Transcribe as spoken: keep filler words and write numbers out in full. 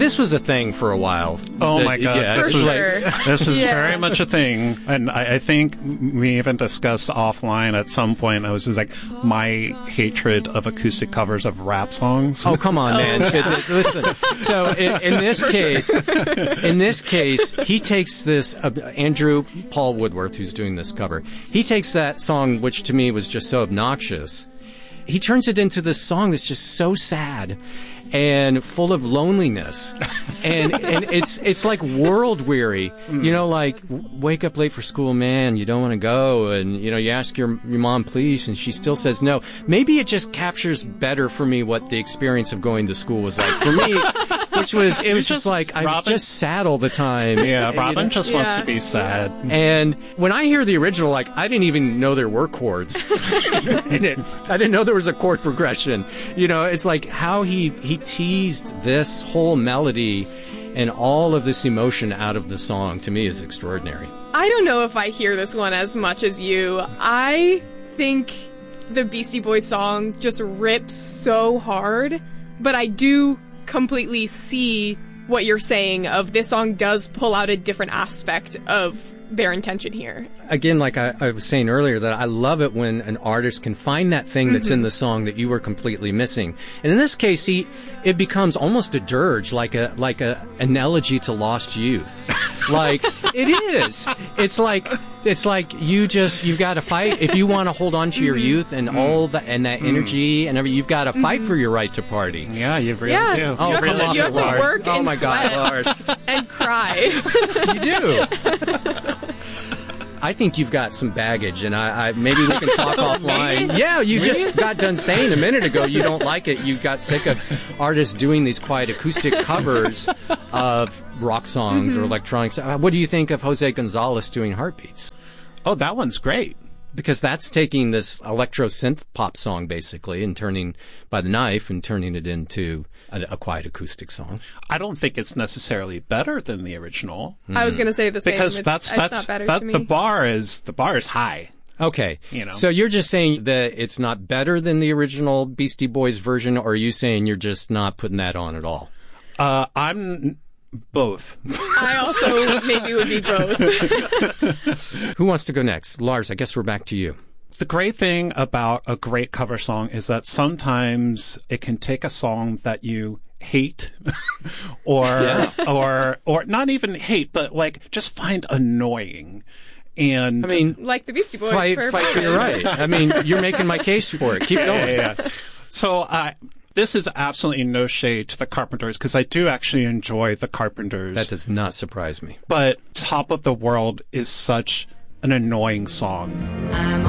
this was a thing for a while. Oh That- my God, yeah, this it's was like- this was Yeah. very much a thing, and I, I think we even discussed offline at some point. I was just like my hatred of acoustic covers of rap songs. Oh, come on, man. yeah. It- it- Listen. So in, in this case, in this case, he takes this, uh, Andrew Paul Woodworth, who's doing this cover, he takes that song, which to me was just so obnoxious. He turns it into this song that's just so sad and full of loneliness. And and it's it's like world weary. You know, like, w- wake up late for school, man, you don't want to go. And, you know, you ask your, your mom, please, and she still says no. Maybe it just captures better for me what the experience of going to school was like. For me, which was, it was just, just like, I was Robin- just sad all the time. Yeah, You Robin know? just wants Yeah. to be sad. And when I hear the original, like, I didn't even know there were chords in it. I didn't know there was a chord progression. You know, it's like how he, he teased this whole melody and all of this emotion out of the song, to me, is extraordinary. I don't know if I hear this one as much as you. I think the Beastie Boys song just rips so hard, but I do completely see what you're saying of this song does pull out a different aspect of their intention here. Again, like I, I was saying earlier, that I love it when an artist can find that thing that's in the song that you were completely missing. And in this case, he, it becomes almost a dirge, like a like a analogy to lost youth. Like it is. It's like it's like you just you've got to fight if you want to hold on to your youth and all that and that energy and everything. You've got to fight for your right to party. Yeah, you really Yeah. do. You Oh, have come to- on, you have to Lars. work Oh and my God, sweat. Lars. And cry. You do. I think you've got some baggage, and I, I maybe we can talk offline. Yeah, you just got done saying a minute ago you don't like it. You got sick of artists doing these quiet acoustic covers of rock songs or electronics. Uh, What do you think of Jose Gonzalez doing Heartbeats? Oh, that one's great. Because that's taking this electro synth pop song basically and turning by the knife and turning it into a, a quiet acoustic song. I don't think it's necessarily better than the original I was going to say the same. because It's- that's it's that's not better that to me. the bar is the bar is high. Okay. You know. So you're just saying that it's not better than the original Beastie Boys version, or are you saying you're just not putting that on at all? Uh, I'm both. I also maybe would be both. Who wants to go next? Lars, I guess we're back to you. The great thing about a great cover song is that sometimes it can take a song that you hate or Yeah. or or not even hate, but like just find annoying. And I mean, Like the Beastie Boys. fight, for fight for your right. I mean, you're making my case for it. Keep going. yeah, yeah. So uh, this is absolutely no shade to the Carpenters because I do actually enjoy the Carpenters. That does not surprise me. But Top of the World is such an annoying song.